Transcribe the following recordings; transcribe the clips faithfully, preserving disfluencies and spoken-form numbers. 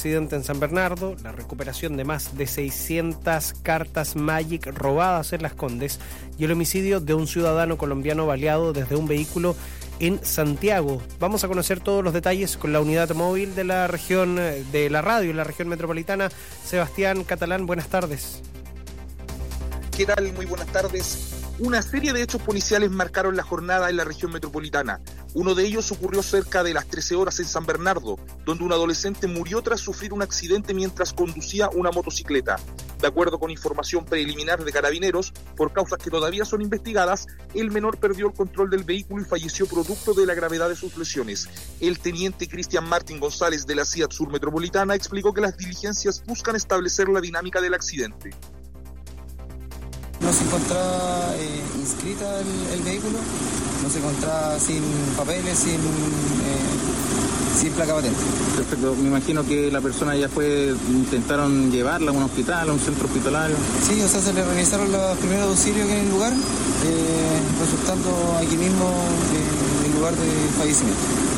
accidente en San Bernardo, la recuperación de más de seiscientas cartas Magic robadas en Las Condes y el homicidio de un ciudadano colombiano baleado desde un vehículo en Santiago. Vamos a conocer todos los detalles con la unidad móvil de la región de la radio en la región metropolitana. Sebastián Catalán, buenas tardes. ¿Qué tal? Muy buenas tardes. Una serie de hechos policiales marcaron la jornada en la región metropolitana. Uno de ellos ocurrió cerca de las trece horas en San Bernardo, donde un adolescente murió tras sufrir un accidente mientras conducía una motocicleta. De acuerdo con información preliminar de Carabineros, por causas que todavía son investigadas, el menor perdió el control del vehículo y falleció producto de la gravedad de sus lesiones. El teniente Cristian Martín González de la C I A T Sur Metropolitana explicó que las diligencias buscan establecer la dinámica del accidente. No se encontraba eh, inscrita el, el vehículo, no se encontraba sin papeles, sin, eh, sin placa patente. Perfecto, me imagino que la persona ya fue, intentaron llevarla a un hospital, a un centro hospitalario. Sí, o sea, se le realizaron los primeros auxilios en el lugar, eh, resultando aquí mismo eh, el lugar de fallecimiento.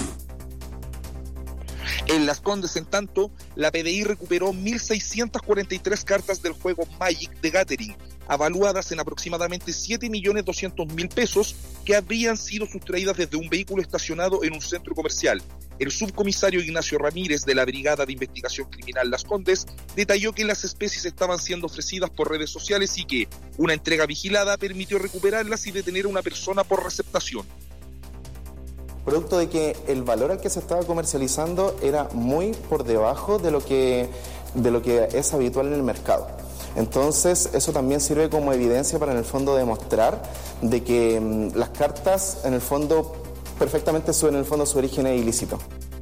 En Las Condes, en tanto, la P D I recuperó mil seiscientas cuarenta y tres cartas del juego Magic de Gathering, avaluadas en aproximadamente siete millones doscientos mil pesos, que habrían sido sustraídas desde un vehículo estacionado en un centro comercial. El subcomisario Ignacio Ramírez de la Brigada de Investigación Criminal Las Condes detalló que las especies estaban siendo ofrecidas por redes sociales y que una entrega vigilada permitió recuperarlas y detener a una persona por receptación. Producto de que el valor al que se estaba comercializando era muy por debajo de lo que, de lo que es habitual en el mercado. Entonces, eso también sirve como evidencia para en el fondo demostrar de que mmm, las cartas en el fondo perfectamente suben en el fondo su origen es ilícito.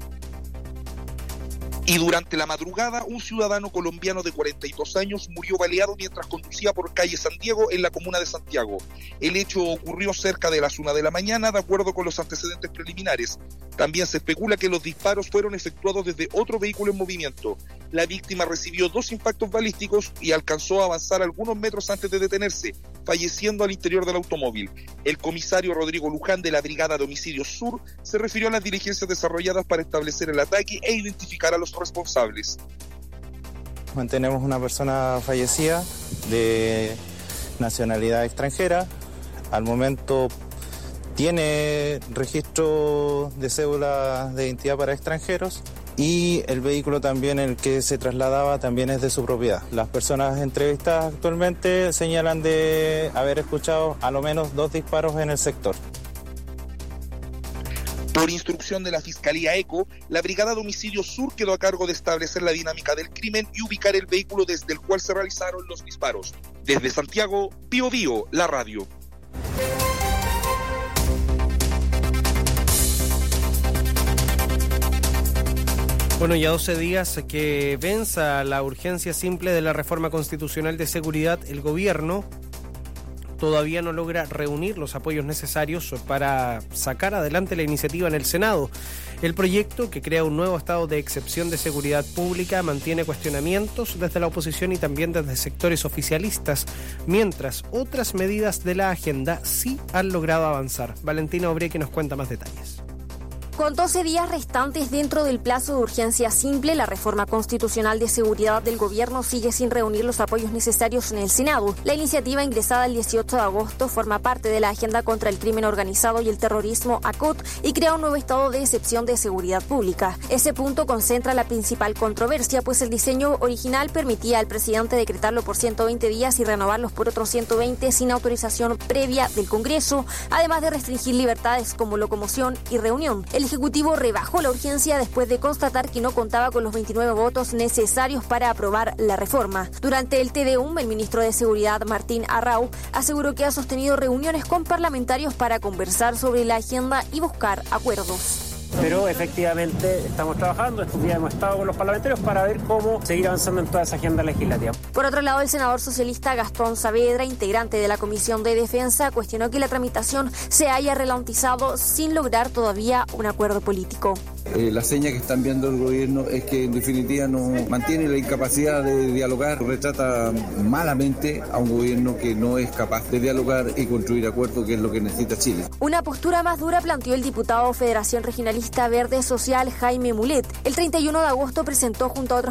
Y durante la madrugada, un ciudadano colombiano de cuarenta y dos años murió baleado mientras conducía por calle San Diego en la comuna de Santiago. El hecho ocurrió cerca de las una de la mañana, de acuerdo con los antecedentes preliminares. También se especula que los disparos fueron efectuados desde otro vehículo en movimiento. La víctima recibió dos impactos balísticos y alcanzó a avanzar algunos metros antes de detenerse, falleciendo al interior del automóvil. El comisario Rodrigo Luján de la Brigada de Homicidios Sur se refirió a las diligencias desarrolladas para establecer el ataque e identificar a los responsables. Mantenemos una persona fallecida de nacionalidad extranjera. Al momento tiene registro de cédula de identidad para extranjeros y el vehículo también en el que se trasladaba también es de su propiedad. Las personas entrevistadas actualmente señalan de haber escuchado a lo menos dos disparos en el sector. Por instrucción de la Fiscalía ECO, la Brigada de Homicidios Sur quedó a cargo de establecer la dinámica del crimen y ubicar el vehículo desde el cual se realizaron los disparos. Desde Santiago, Bío Bío, la radio. Bueno, ya doce días que venza la urgencia simple de la reforma constitucional de seguridad, el gobierno todavía no logra reunir los apoyos necesarios para sacar adelante la iniciativa en el Senado. El proyecto, que crea un nuevo estado de excepción de seguridad pública, mantiene cuestionamientos desde la oposición y también desde sectores oficialistas, mientras otras medidas de la agenda sí han logrado avanzar. Valentina Obreque nos cuenta más detalles. Con doce días restantes dentro del plazo de urgencia simple, la reforma constitucional de seguridad del gobierno sigue sin reunir los apoyos necesarios en el Senado. La iniciativa, ingresada el dieciocho de agosto, forma parte de la Agenda contra el Crimen Organizado y el Terrorismo, A C O T, y crea un nuevo estado de excepción de seguridad pública. Ese punto concentra la principal controversia, pues el diseño original permitía al presidente decretarlo por ciento veinte días y renovarlos por otros ciento veinte sin autorización previa del Congreso, además de restringir libertades como locomoción y reunión. El Ejecutivo rebajó la urgencia después de constatar que no contaba con los veintinueve votos necesarios para aprobar la reforma. Durante el T D U M, el ministro de Seguridad, Martín Arrau, aseguró que ha sostenido reuniones con parlamentarios para conversar sobre la agenda y buscar acuerdos. Pero efectivamente estamos trabajando, estos días hemos estado con los parlamentarios para ver cómo seguir avanzando en toda esa agenda legislativa. Por otro lado, el senador socialista Gastón Saavedra, integrante de la Comisión de Defensa, cuestionó que la tramitación se haya ralentizado sin lograr todavía un acuerdo político. Eh, la seña que están viendo el gobierno es que en definitiva no mantiene la incapacidad de dialogar, retrata malamente a un gobierno que no es capaz de dialogar y construir acuerdos, que es lo que necesita Chile. Una postura más dura planteó el diputado Federación Regionalista Verde Social Jaime Mulet. El treinta y uno de agosto presentó junto a otros